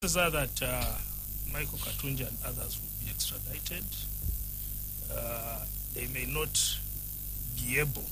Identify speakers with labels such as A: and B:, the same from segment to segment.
A: are that Michael Katunja and others will be extradited. They may not be able.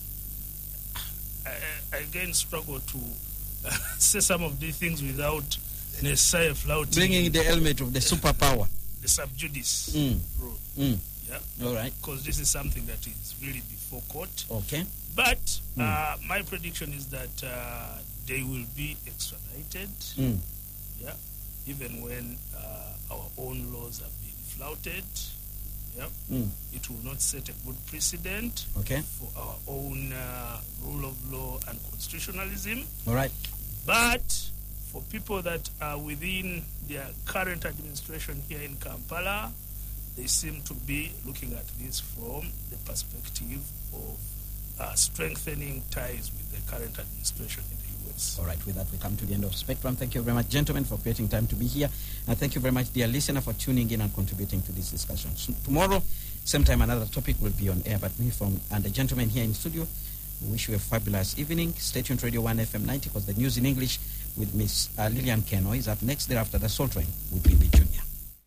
A: I again struggle to say some of these things without necessarily flouting.
B: Bringing the element of the superpower.
A: The sub judice rule. Yeah.
B: All right.
A: Because this is something that is really before court.
B: Okay.
A: But my prediction is that they will be extradited. Yeah. Even when our own laws are being flouted. Yeah. It will not set a good precedent for our own rule of law and constitutionalism.
B: All right.
A: But for people that are within their current administration here in Kampala, they seem to be looking at this from the perspective of strengthening ties with the current administration in the U.S.
B: All right, with that we come to the end of Spectrum. Thank you very much, gentlemen, for creating time to be here. And thank you very much, dear listener, for tuning in and contributing to this discussion. So tomorrow, same time, another topic will be on air. But me and the gentlemen here in studio, we wish you a fabulous evening. Stay tuned, Radio 1 FM 90, because the news in English with Miss Lillian Keno is up next. Thereafter, the Soul Train with Billy Jr.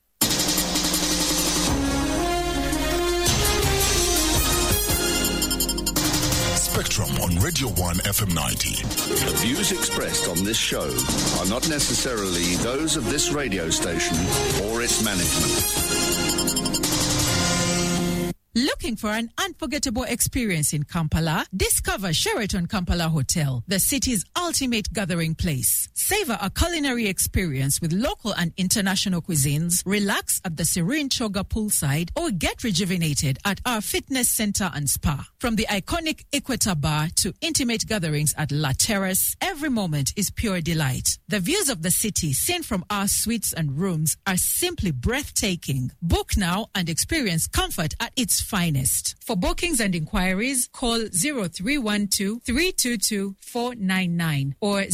C: Spectrum on Radio 1 FM 90.
D: The views expressed on this show are not necessarily those of this radio station or its management.
E: Looking for an unforgettable experience in Kampala? Discover Sheraton Kampala Hotel, the city's ultimate gathering place. Savor a culinary experience with local and international cuisines, relax at the serene Choga poolside, or get rejuvenated at our fitness center and spa. From the iconic Equator Bar to intimate gatherings at La Terrace, every moment is pure delight. The views of the city seen from our suites and rooms are simply breathtaking. Book now and experience comfort at its finest. For bookings and inquiries, call 0312-322-499 or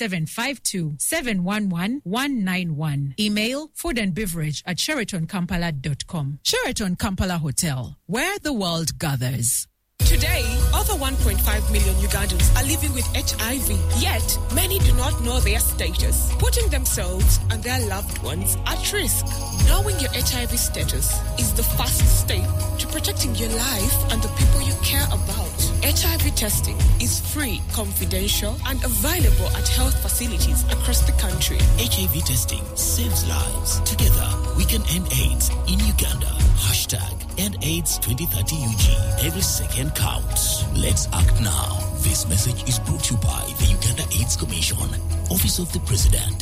E: 0752-711-191. Email foodandbeverage@sheratonkampala.com. Sheraton Kampala Hotel, where the world gathers.
F: Today, over 1.5 million Ugandans are living with HIV, yet many do not know their status, putting themselves and their loved ones at risk. Knowing your HIV status is the first step to protecting your life and the people you care about. HIV testing is free, confidential, and available at health facilities across the country.
G: HIV testing saves lives. Together, we can end AIDS in Uganda. #EndAIDS2030UG. Every second counts. Let's act now. This message is brought to you by the Uganda AIDS Commission, Office of the President.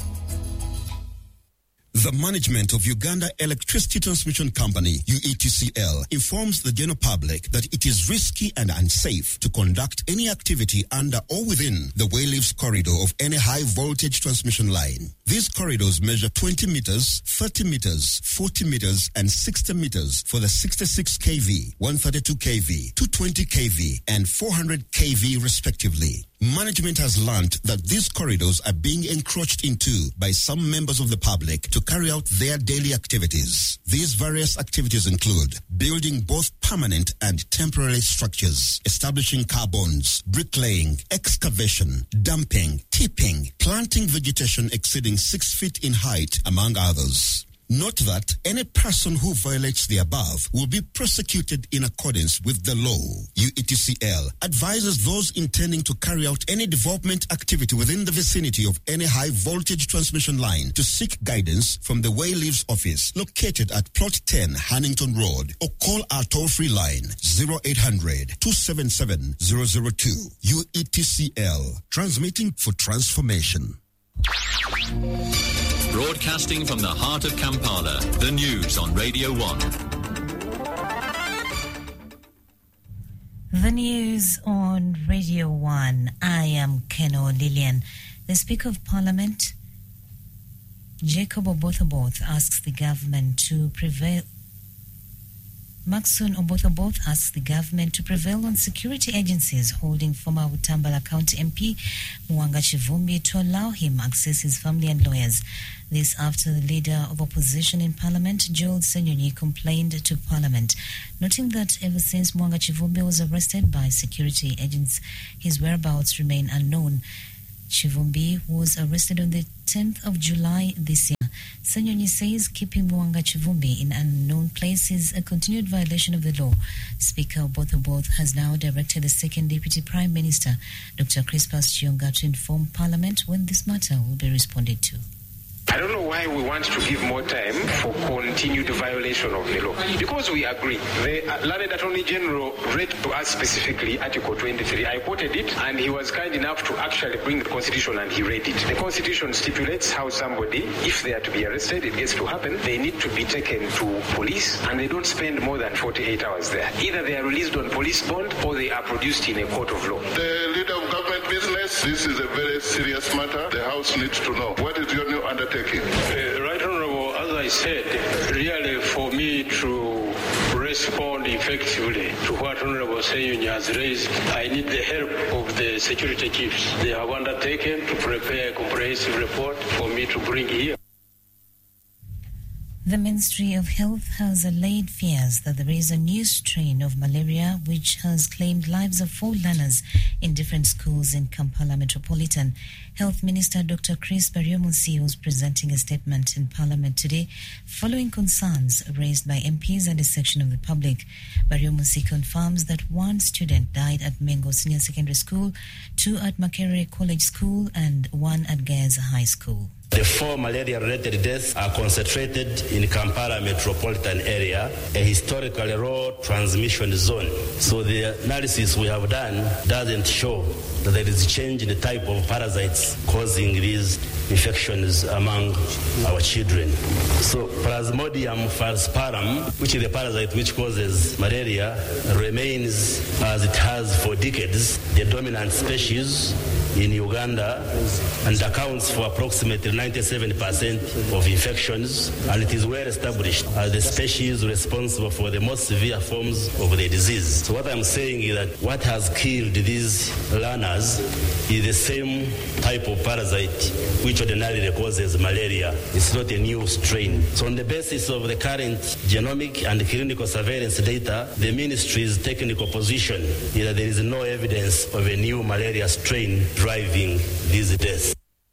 H: The management of Uganda Electricity Transmission Company, UETCL, informs the general public that it is risky and unsafe to conduct any activity under or within the Wayleaves corridor of any high-voltage transmission line. These corridors measure 20 meters, 30 meters, 40 meters, and 60 meters for the 66 kV, 132 kV, 220 kV, and 400 kV respectively. Management has learned that these corridors are being encroached into by some members of the public to carry out their daily activities. These various activities include building both permanent and temporary structures, establishing car bonds, bricklaying, excavation, dumping, tipping, planting vegetation exceeding 6 feet in height, among others. Note that any person who violates the above will be prosecuted in accordance with the law. UETCL advises those intending to carry out any development activity within the vicinity of any high-voltage transmission line to seek guidance from the Wayleaves office located at Plot 10, Hannington Road, or call our toll-free line 0800-277-002. UETCL, transmitting for transformation.
I: Broadcasting from the heart of Kampala, the news on Radio 1.
J: The news on Radio 1. I am Keno Lillian. The Speaker of Parliament, Jacob Oboth asks the government to prevail. Maxon Oboth asks the government to prevail on security agencies holding former Butambala County MP Mwanga Chivumbi to allow him access his family and lawyers. This after the leader of opposition in Parliament, Joel Senyonyi, complained to Parliament, noting that ever since Mwanga Chivumbi was arrested by security agents, his whereabouts remain unknown. Chivumbi was arrested on the 10th of July this year. Sanyonyi says keeping Mwanga Chivumbi in an unknown place is a continued violation of the law. Speaker Oboth has now directed the second Deputy Prime Minister, Dr. Crispus Chionga, to inform Parliament when this matter will be responded to.
K: I don't know why we want to give more time for continued violation of the law. Because we agree. The learned Attorney General read to us specifically Article 23. I quoted it, and he was kind enough to actually bring the Constitution, and he read it. The Constitution stipulates how somebody, if they are to be arrested, it gets to happen, they need to be taken to police, and they don't spend more than 48 hours there. Either they are released on police bond, or they are produced in a court of law.
L: The leader of government business, this is a very serious matter. The House needs to know. What is your new undertaking?
M: Right Honorable, as I said, really for me to respond effectively to what Honorable Sanyonyi has raised, I need the help of the security chiefs. They have undertaken to prepare a comprehensive report for me to bring here.
J: The Ministry of Health has allayed fears that there is a new strain of malaria which has claimed lives of 4 learners in different schools in Kampala Metropolitan. Health Minister Dr. Chris Baryomunsi was presenting a statement in Parliament today following concerns raised by MPs and a section of the public. Baryomunsi confirms that 1 student died at Mengo Senior Secondary School, 2 at Makerere College School and 1 at Gaza High School.
N: The 4 malaria-related deaths are concentrated in Kampala metropolitan area, a historically low transmission zone. So the analysis we have done doesn't show that there is a change in the type of parasites causing these infections among our children. So Plasmodium falciparum, which is the parasite which causes malaria, remains as it has for decades, the dominant species in Uganda, and accounts for approximately 97% of infections, and it is well established as the species responsible for the most severe forms of the disease. So what I'm saying is that what has killed these learners is the same type of parasite which ordinarily causes malaria. It's not a new strain. So on the basis of the current genomic and clinical surveillance data, the ministry's technical position is that there is no evidence of a new malaria strain driving these deaths.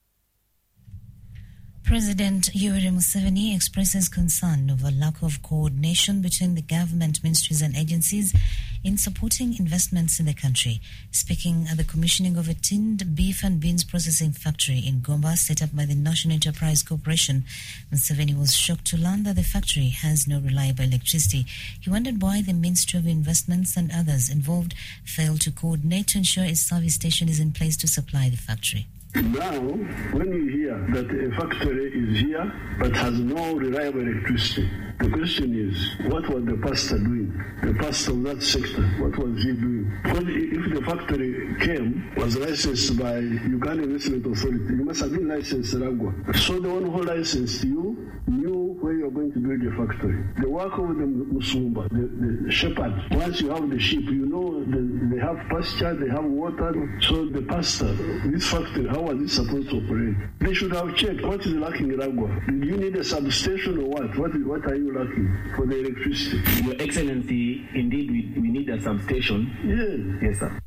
J: President Yoweri Museveni expresses concern over lack of coordination between the government ministries and agencies in supporting investments in the country. Speaking at the commissioning of a tinned beef and beans processing factory in Gomba set up by the National Enterprise Corporation, Museveni was shocked to learn that the factory has no reliable electricity. He wondered why the Ministry of Investments and others involved failed to coordinate to ensure a service station is in place to supply the factory.
O: Now, when you hear that a factory is here but has no reliable electricity, the question is, what was the pastor doing? The pastor of that sector, what was he doing? Because if the factory was licensed by Uganda Investment Authority, you must have been licensed in Ragwa. So the one who licensed you knew where you are going to build the factory. The work of the Musumba, the shepherd, once you have the sheep, you know they have pasture, they have water. So the pastor, this factory, how was it supposed to operate? They should have checked what is lacking in Ragwa. Do you need a substation or what? What are you lacking for the electricity?
P: Your Excellency, indeed we need a substation. Yes, sir.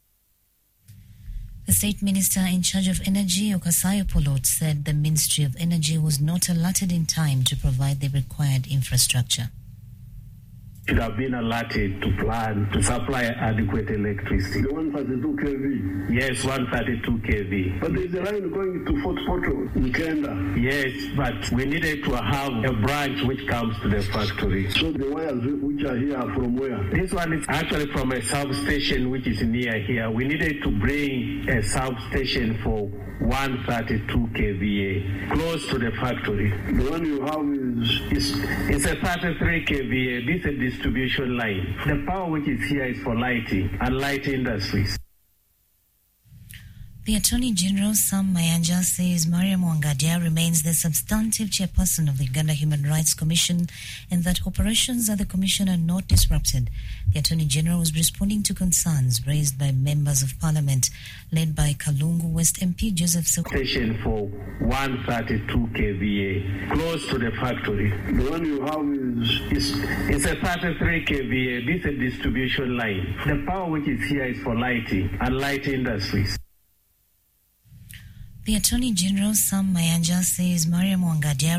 J: The State Minister in charge of Energy, Okasayo Polot, said the Ministry of Energy was not alerted in time to provide the required infrastructure.
P: Should have been alerted to plan to supply adequate electricity.
O: The 132 kV?
P: Yes, 132 kV.
O: But there is a line going to Fort Portal in Kenda.
P: Yes, but we needed to have a branch which comes to the factory.
O: So the wires which are here are from where?
P: This one is actually from a substation which is near here. We needed to bring a substation for 132 kVA close to the factory.
O: The one you have
P: it's a 33 kVA. This is a distribution line. The power which is here is for lighting and light industries.
J: The Attorney General, Sam Mayanja, says Mariam Wangadia remains the substantive chairperson of the Uganda Human Rights Commission and that operations at the Commission are not disrupted. The Attorney General was responding to concerns raised by members of Parliament, led by Kalungu West MP Joseph
P: Station for 132 kVA, close to the factory.
O: The one you have
P: it's a 33 kVA. This is a distribution line. The power which is here is for lighting and light industries.
J: The Attorney General, Sam Mayanja, says Mariam Wangadia